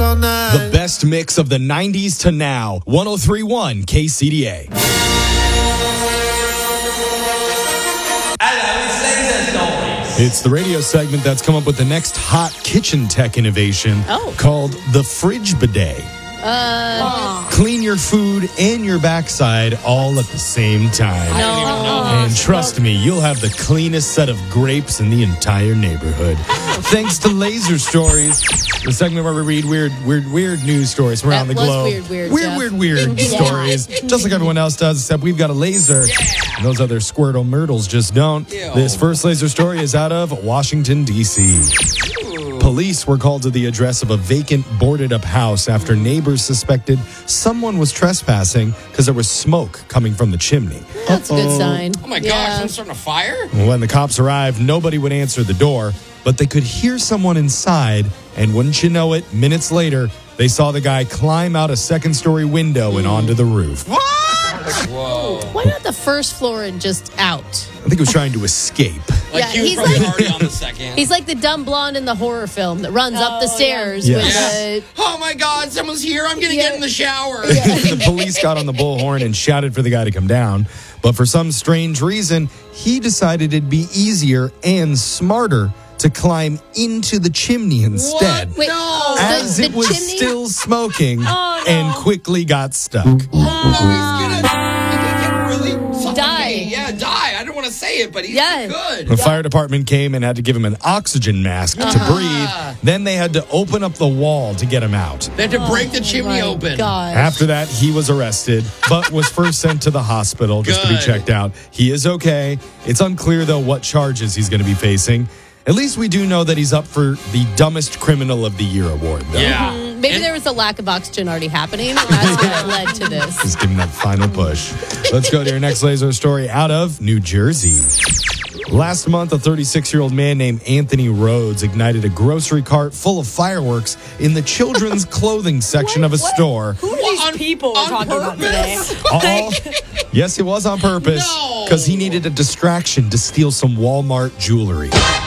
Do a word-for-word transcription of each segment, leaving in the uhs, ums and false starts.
all night. The best mix of the nineties to now. one oh three point one K C D A. It's the radio segment that's come up with the next hot kitchen tech innovation oh. called the Fridge Bidet. Uh, Clean your food and your backside all at the same time. no. And trust me, you'll have the cleanest set of grapes in the entire neighborhood. Thanks to Laser Stories, the segment where we read weird, weird, weird news stories from around That the was globe. weird, weird, weird, Jeff. weird, weird Yeah. stories, just like everyone else does, except we've got a laser. And those other Squirtle Myrtles just don't. Ew. This first laser story is out of Washington, D C Police were called to the address of a vacant, boarded-up house after neighbors suspected someone was trespassing because there was smoke coming from the chimney. That's a good sign. Oh my Yeah. gosh, I'm starting a fire? When the cops arrived, nobody would answer the door, but they could hear someone inside, and wouldn't you know it, minutes later, they saw the guy climb out a second-story window and onto the roof. Whoa. Why not the first floor and just out? I think he was trying to escape. Like Yeah, he was he's probably like- already on the second. He's like the dumb blonde in the horror film that runs up the Oh, stairs yeah. with Yeah. the... Oh my God, someone's here. I'm going to Yeah. get in the shower. The police got on the bullhorn and shouted for the guy to come down. But for some strange reason, he decided it'd be easier and smarter to climb into the chimney instead. What? Wait, No. As the, it the was chimney? still smoking Oh, no. and quickly got stuck. Oh, he's going to really suffocate. Die. Yeah, die. I don't want to say it, but he's Yeah. good. The fire department came and had to give him an oxygen mask to breathe. Then they had to open up the wall to get him out. They had to break the chimney My open. gosh. After that, he was arrested, but was first sent to the hospital just to be Good. checked out. He is okay. It's unclear, though, what charges he's going to be facing. At least we do know that he's up for the Dumbest Criminal of the Year award, though. Yeah. Maybe And- there was a lack of oxygen already happening. That's what led to this. Just give him that final push. Let's go to your next laser story out of New Jersey. Last month, a thirty-six-year-old man named Anthony Rhodes ignited a grocery cart full of fireworks in the children's clothing section of a store. Who are these On- people we're on talking about today? purpose? All, yes, it was on purpose No. because he needed a distraction to steal some Walmart jewelry.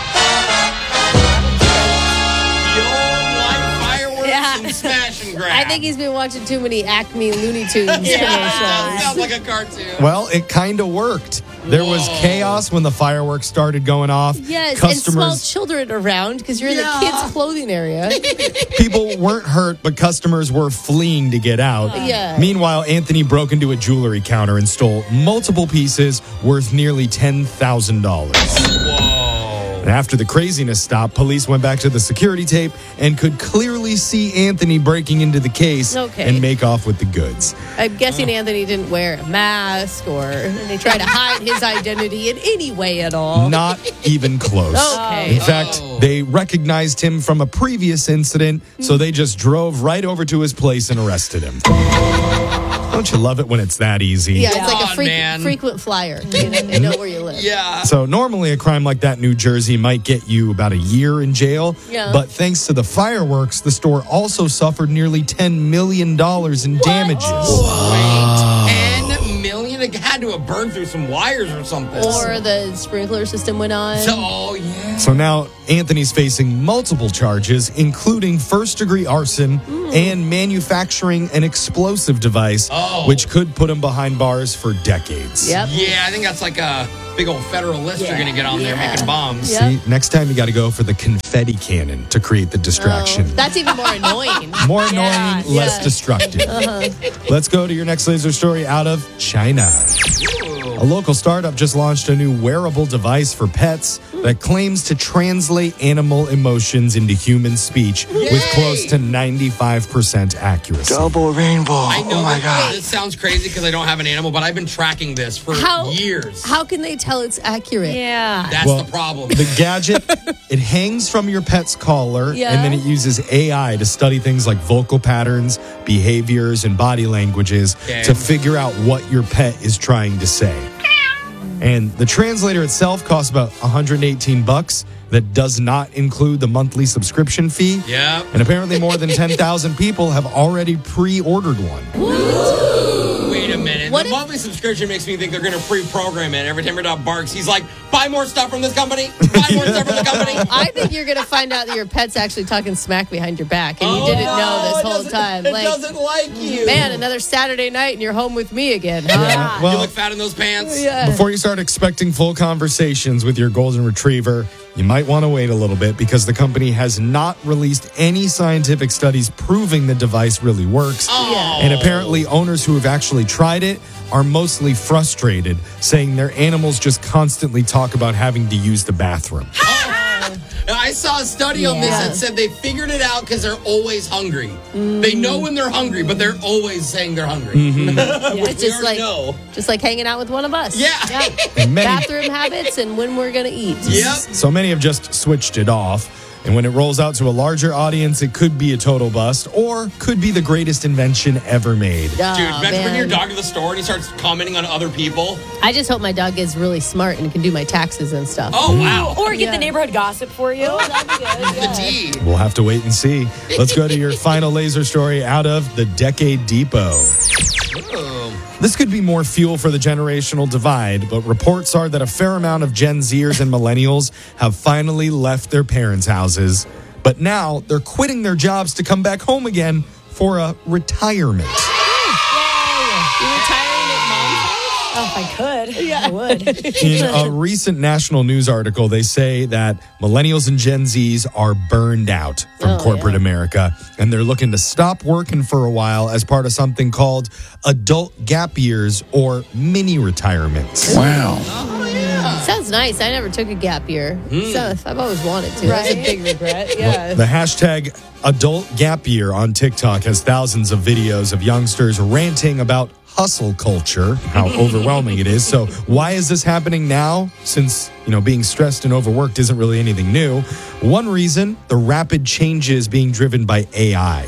The old light fireworks Yeah. and smash and grab. I think he's been watching too many Acme Looney Tunes Yeah, commercials. sounds like a cartoon. Well, it kind of worked. There was Whoa. chaos when the fireworks started going off. Yes, and small Customers, children around because you're in Yeah. the kids' clothing area. people weren't hurt, but customers were fleeing to get out. Yeah. Meanwhile, Anthony broke into a jewelry counter and stole multiple pieces worth nearly ten thousand dollars. Whoa. And after the craziness stopped, police went back to the security tape and could clearly see Anthony breaking into the case Okay. and make off with the goods. I'm guessing Anthony didn't wear a mask or try to hide his identity in any way at all. Not even close. Okay. In fact, Oh. they recognized him from a previous incident, so they just drove right over to his place and arrested him. Don't you love it when it's that easy? Yeah, it's like Come a on, freak, man. frequent flyer. You know, they know where you live. Yeah. So normally a crime like that in New Jersey might get you about a year in jail. Yeah. But thanks to the fireworks, the store also suffered nearly ten million dollars in damages. Wait, ten million? It had to have burned through some wires or something. Or the sprinkler system went on. So, oh, yeah. So now Anthony's facing multiple charges, including first-degree arson and manufacturing an explosive device, Oh. which could put him behind bars for decades. Yep. Yeah, I think that's like a big old federal list you're going to get on there Yeah. making bombs. Yeah. See, next time you got to go for the confetti cannon to create the distraction. Oh, that's even more annoying. More annoying, Yeah, less yeah. destructive. Uh-huh. Let's go to your next laser story out of China. A local startup just launched a new wearable device for pets that claims to translate animal emotions into human speech with Yay! close to ninety-five percent accuracy. Double rainbow. I know Oh my that God. this sounds crazy because I don't have an animal, but I've been tracking this for How years. How can they tell it's accurate? Yeah. That's Well, the problem. The gadget, it hangs from your pet's collar, Yeah. and then it uses A I to study things like vocal patterns, behaviors, and body languages Okay. to figure out what your pet is trying to say. And the translator itself costs about one hundred eighteen bucks. That does not include the monthly subscription fee. Yep. And apparently more than ten thousand people have already pre-ordered one. Wait a minute. What the if- monthly subscription makes me think they're going to pre-program it. Every time your dog barks, he's like, buy more stuff from this company. Buy more stuff from the company. I think you're going to find out that your pet's actually talking smack behind your back, and you Oh, didn't no, know this it whole doesn't- time. It Like, doesn't like you. man, another Saturday night, and you're home with me again. Huh? Yeah, you well, look fat in those pants. Yeah. before you start expecting full conversations with your golden retriever, you might want to wait a little bit because the company has not released any scientific studies proving the device really works. Oh. And apparently, owners who have actually tried it are mostly frustrated, saying their animals just constantly talk about having to use the bathroom. I saw a study on this Yeah. that said they figured it out because they're always hungry. They know when they're hungry, but they're always saying they're hungry. It's We just already like know. just like hanging out with one of us. Yeah. And many, Bathroom habits and when we're going to eat. Yep. so many have just switched it off. And when it rolls out to a larger audience, it could be a total bust or could be the greatest invention ever made. Oh, Dude, imagine bringing your man. dog to the store and he starts commenting on other people. I just hope my dog gets really smart and can do my taxes and stuff. Oh, wow. Or get Yeah. the neighborhood gossip for you. That'd be good. The tea. We'll have to wait and see. Let's go to your final laser story out of the Decade Depot. This could be more fuel for the generational divide, but reports are that a fair amount of Gen Zers and millennials have finally left their parents' houses. But now they're quitting their jobs to come back home again for a retirement. You retiring at mom's house? Oh, if I could, I would. In a recent national news article, they say that millennials and Gen Zs are burned out from Oh, corporate yeah. America, and they're looking to stop working for a while as part of something called adult gap years or mini retirements. Sounds nice. I never took a gap year. So I've always wanted to. That's a Right? big regret. Yeah. The hashtag adult gap year on TikTok has thousands of videos of youngsters ranting about hustle culture, how overwhelming it is. So why is this happening now? Since, you know, being stressed and overworked isn't really anything new. One reason, the rapid changes being driven by A I,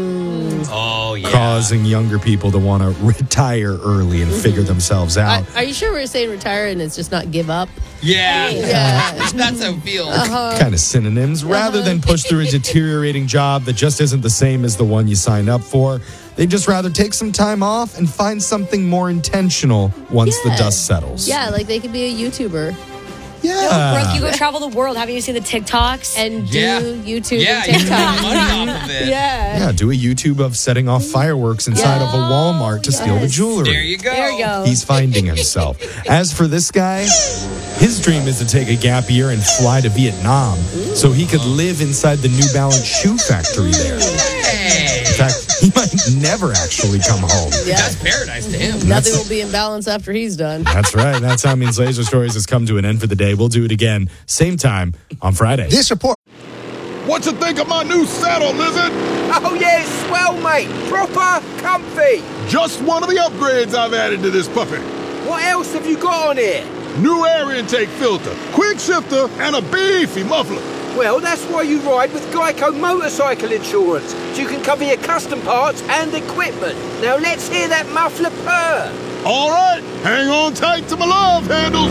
Oh, yeah. causing younger people to want to retire early and figure themselves Are, out. are you sure we're saying retire and it's just not give up? Yeah. Yeah. That's how it feels. Kind of synonyms. Rather than push through a deteriorating job that just isn't the same as the one you signed up for, they'd just rather take some time off and find something more intentional once the Yeah. dust settles. Yeah, like they could be a YouTuber Yeah. Brooke, you go travel the world. Haven't you seen the TikToks? and do Yeah. YouTube Yeah, and you TikTok. can make money off of it. Yeah. Yeah, do a YouTube of setting off fireworks inside of a Walmart to steal the Yes. jewelry. There you go. There you go. He's finding himself. As for this guy, his dream is to take a gap year and fly to Vietnam so he could live inside the New Balance shoe factory there. Hey. In fact, he might never actually come home. Yeah. That's paradise to him. Nothing will be in balance after he's done. That's right. That's how it means Laser Stories has come to an end for the day. We'll do it again, same time on Friday. This report. What you think of my new saddle, Lizard? Oh yeah, it's swell, mate. Proper comfy. Just one of the upgrades I've added to this puppy. What else have you got on here? New air intake filter, quick shifter, and a beefy muffler. Well, that's why you ride with Geico Motorcycle Insurance, so you can cover your custom parts and equipment. Now let's hear that muffler purr. All right, hang on tight to my love handles.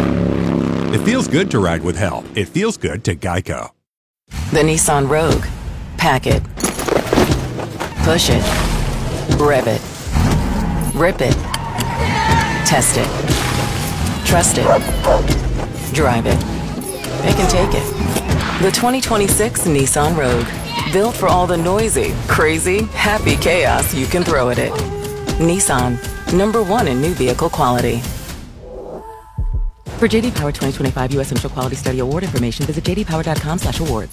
It feels good to ride with help. It feels good to Geico. The Nissan Rogue. Pack it. Push it. Rev it. Rip it. Test it. Trust it. Drive it. It can take it. The twenty twenty-six Nissan Rogue. Built for all the noisy, crazy, happy chaos you can throw at it. Nissan. Number one in new vehicle quality. For J D Power twenty twenty-five U S Initial Quality Study Award information, visit j d power dot com slash awards.